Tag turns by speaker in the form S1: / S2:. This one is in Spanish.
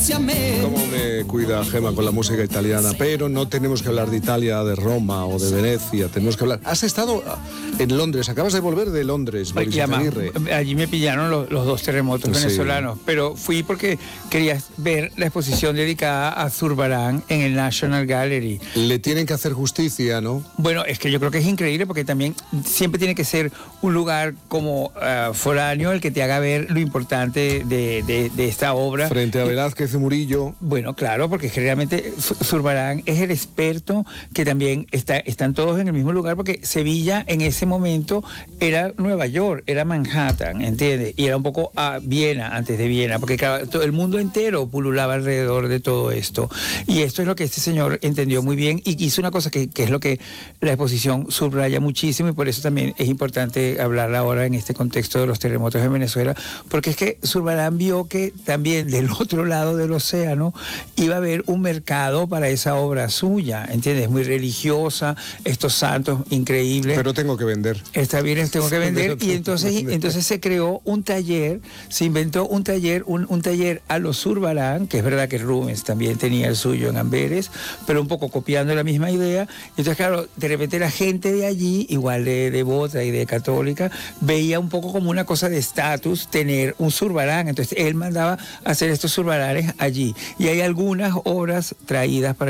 S1: Cómo me cuida Gemma con la música italiana, pero no tenemos que hablar de Italia, de Roma o de Venecia, tenemos que hablar... ¿Has estado en Londres? Acabas de volver de Londres, Boris Izaguirre.
S2: Allí me pillaron los dos terremotos venezolanos, pero fui porque quería ver la exposición dedicada a Zurbarán en el National Gallery.
S1: Le tienen que hacer justicia, ¿no?
S2: Bueno, es que yo creo que es increíble porque también siempre tiene que ser un lugar como foráneo el que te haga ver lo importante de esta obra.
S1: Frente a Velázquez y Murillo.
S2: Bueno, claro, porque generalmente Zurbarán es el experto que también están todos en el mismo lugar, porque Sevilla en ese momento era Nueva York, era Manhattan, ¿entiendes? Y era un poco a Viena, antes de Viena, porque claro, todo el mundo entero pululaba alrededor de todo esto. Y esto es lo que este señor entendió muy bien y hizo una cosa que es lo que la exposición subraya muchísimo, y por eso también es importante hablar ahora en este contexto de los terremotos en Venezuela, porque es que Zurbarán vio que también del otro lado del océano iba a haber un mercado para esa obra suya, ¿entiendes? Muy religiosa, estos santos increíbles.
S1: Pero tengo que vender.
S2: Está bien, tengo que vender. Y entonces se creó un taller, se inventó un taller a los Zurbarán, que es verdad que Rubens también tenía el suyo en Amberes, pero un poco copiando la misma idea. Entonces, claro, de repente la gente de allí, igual de devota y de católica, veía un poco como una cosa de estatus tener un Zurbarán. Entonces él mandaba hacer estos Zurbaranes allí. Y hay algunas obras traídas para